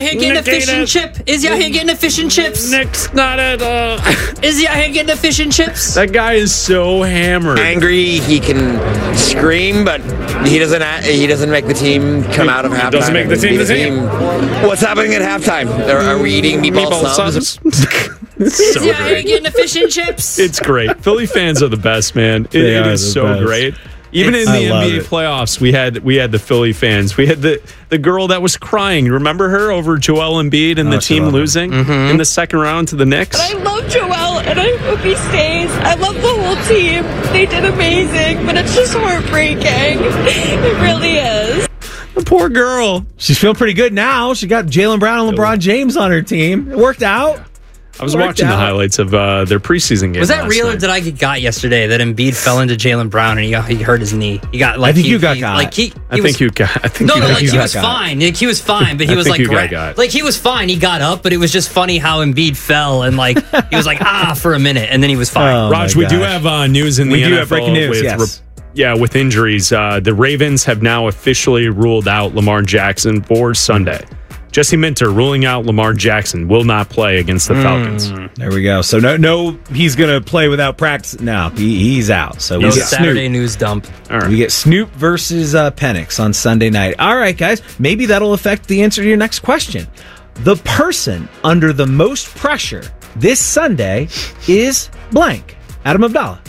here getting a fish and chip? Is he out here getting a fish and chips? Nick's not at all. Is he out here getting a fish and chips? That guy is so hammered. Angry, he can scream, but he doesn't make the team come out of halftime. Doesn't make the team. What's happening at halftime? Are we eating meatball subs? Is he out here getting a fish and chips? It's great. Philly fans are the best, man. It is so best. great. Even in the NBA playoffs, we had the Philly fans. We had the girl that was crying. Remember her over Joel Embiid and the team losing in the second round to the Knicks? I love Joel, and I hope he stays. I love the whole team. They did amazing, but it's just heartbreaking. It really is. The poor girl. She's feeling pretty good now. She got Jaylen Brown and LeBron James on her team. It worked out. I was watching the highlights of their preseason game. Was that last real, night. or did I get got yesterday that Embiid fell into Jaylen Brown and he hurt his knee? He got like I think you got got. Like he I think you got. he was fine. Like, he was fine, but he was like got. he was fine. He got up, but it was just funny how Embiid fell and like he was like for a minute, and then he was fine. Oh, Raj, we do have news in the NFL. We do have breaking news. With injuries. The Ravens have now officially ruled out Lamar Jackson for Sunday. Jesse Minter ruling out Lamar Jackson will not play against the Falcons. There we go. So no, he's going to play without practice. No, he's out. So No we get Saturday Snoop. news dump. All right. We get Snoop versus Penix on Sunday night. All right, guys. Maybe that'll affect the answer to your next question. The person under the most pressure this Sunday is blank. Adam Abdallah.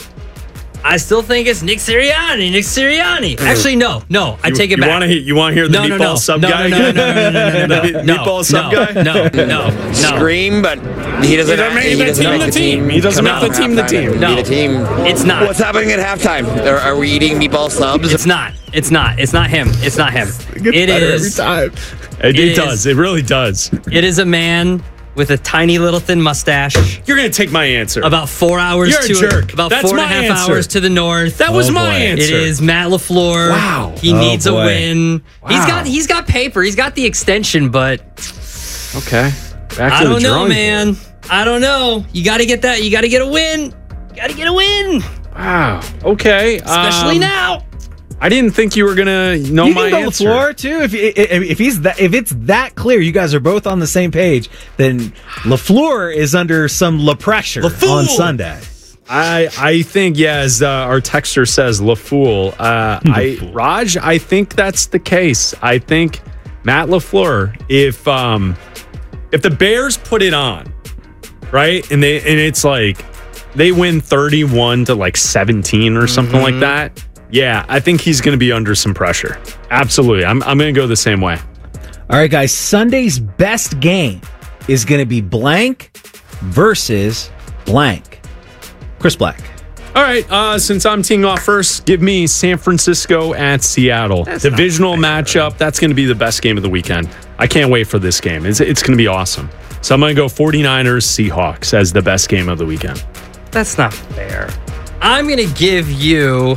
I still think it's Nick Sirianni. Actually, no. I take it back. You want to hear the meatball sub guy? No. Meatball sub guy? No. Scream, but he doesn't make the team. He doesn't make the team. No, the team. It's not. What's happening at halftime? Are we eating meatball subs? It's not. It's not him. It is. Every time. It does. It really does. It is a man with a tiny little thin mustache. You're going to take my answer. About 4 hours. You're a jerk. About That's 4.5 my answer. hours to the north. That was my answer. It is Matt LaFleur. Wow. He needs a win. Wow. He's got paper. He's got the extension, but Okay. Back I to the don't know, drawing man. board. I don't know. You got to get that. You got to get a win. You got to get a win, Wow. Okay. especially now. I didn't think you were gonna know You my can go answer. LaFleur too. If it's that clear, you guys are both on the same page. Then LaFleur is under some pressure on Sunday. I think, as our texter says, LaFool. Raj, I think that's the case. I think Matt LaFleur, if the Bears put it on, right, and it's like they win 31 to like 17 or something like that. Yeah, I think he's going to be under some pressure. Absolutely. I'm going to go the same way. All right, guys. Sunday's best game is going to be blank versus blank. Chris Black. All right, since I'm teeing off first, give me San Francisco at Seattle. Divisional matchup. That's going to be the best game of the weekend. I can't wait for this game. It's going to be awesome. So I'm going to go 49ers, Seahawks as the best game of the weekend. That's not fair. I'm going to give you...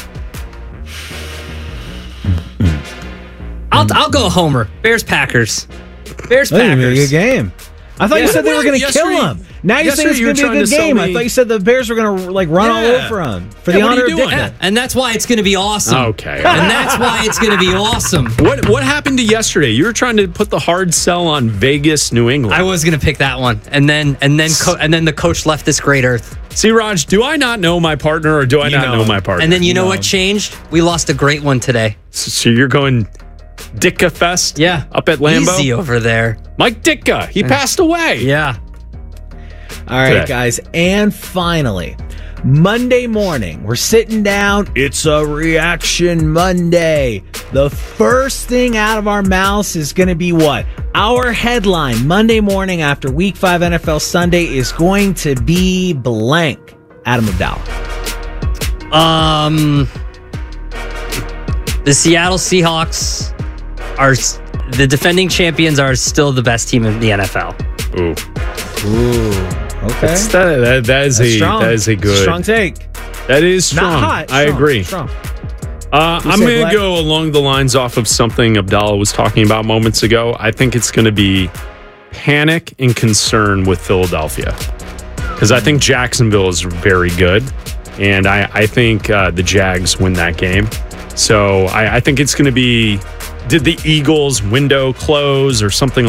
I'll go Homer. Bears-Packers. That's going to be a good game. I thought you said they were going to kill him. Now you're saying it's going to be a good game. I thought you said the Bears were going to run all over him for the honor of Dick. And that's why it's going to be awesome. Okay. And that's why it's going to be awesome. What happened to yesterday? You were trying to put the hard sell on Vegas, New England. I was going to pick that one, and then the coach left this great earth. See, Raj, do I not know my partner, or do I not know my partner? And then you know what changed? We lost a great one today. So you're going Ditka Fest? Yeah. Up at Lambeau? Easy over there. Mike Ditka. He passed away. Yeah. All right, guys. And finally, Monday morning, we're sitting down. It's a Reaction Monday. The first thing out of our mouths is going to be what? Our headline Monday morning after Week 5 NFL Sunday is going to be blank. Adam Abdallah. The Seattle Seahawks are the defending champions, are still the best team in the NFL. Ooh. Okay. That is a good strong take. That is strong. Not hot. I agree. Strong. I'm going to go along the lines off of something Abdallah was talking about moments ago. I think it's going to be panic and concern with Philadelphia, because I think Jacksonville is very good, and I think the Jags win that game. So I think it's going to be, did the Eagles window close or something